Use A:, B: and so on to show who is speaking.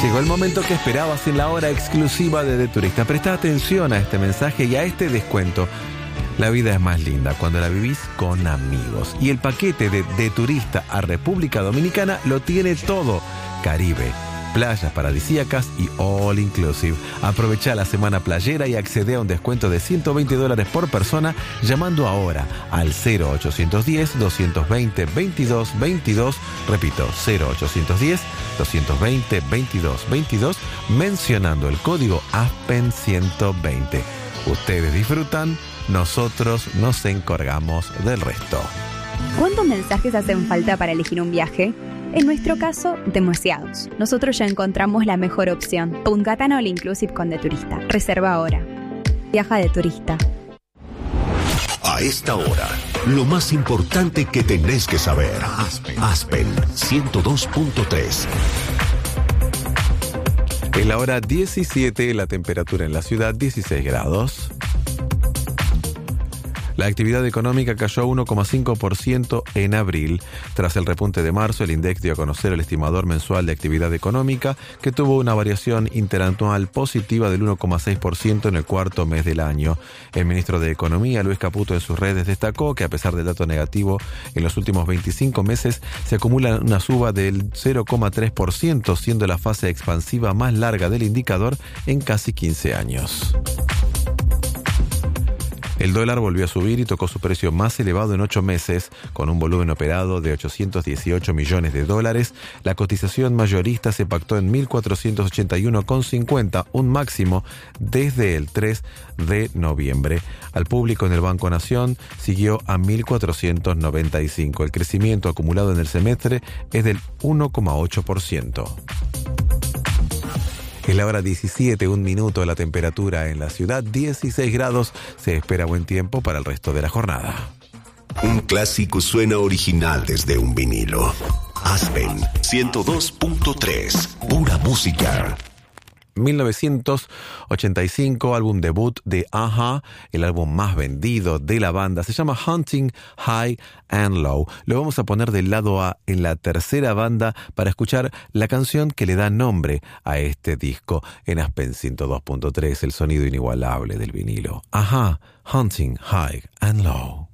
A: Llegó el momento que esperabas en la hora exclusiva de The Turista. Presta atención a este mensaje y a este descuento. La vida es más linda cuando la vivís con amigos. Y el paquete de The Turista a República Dominicana lo tiene todo. Caribe, playas paradisíacas y all inclusive. Aprovecha la semana playera y accede a un descuento de $120 por persona llamando ahora al 0810-220-2222. Repito, 0810-220-2222 mencionando el código ASPEN120. Ustedes disfrutan, nosotros nos encargamos del resto.
B: ¿Cuántos mensajes hacen falta para elegir un viaje? En nuestro caso, demasiados. Nosotros ya encontramos la mejor opción. Punta Cana All Inclusive con The Turista. Reserva ahora. Viaja de turista.
C: A esta hora, lo más importante que tenés que saber. Aspen 102.3.
A: Es la hora 17, la temperatura en la ciudad 16 grados. La actividad económica cayó 1,5% en abril. Tras el repunte de marzo, el INDEC dio a conocer el estimador mensual de actividad económica, que tuvo una variación interanual positiva del 1,6% en el cuarto mes del año. El ministro de Economía, Luis Caputo, en sus redes destacó que a pesar del dato negativo, en los últimos 25 meses se acumula una suba del 0,3%, siendo la fase expansiva más larga del indicador en casi 15 años. El dólar volvió a subir y tocó su precio más elevado en 8 meses, con un volumen operado de $818 millones. La cotización mayorista se pactó en 1.481,50, un máximo desde el 3 de noviembre. Al público en el Banco Nación siguió a 1.495. El crecimiento acumulado en el semestre es del 1,8%. Es la hora 17, un minuto, la temperatura en la ciudad 16 grados. Se espera buen tiempo para el resto de la jornada.
C: Un clásico suena original desde un vinilo. Aspen 102.3, pura música.
A: 1985, álbum debut de A-ha, el álbum más vendido de la banda. Se llama Hunting High and Low. Lo vamos a poner del lado A en la tercera banda para escuchar la canción que le da nombre a este disco. En Aspen 102.3, el sonido inigualable del vinilo. A-ha, Hunting High and Low.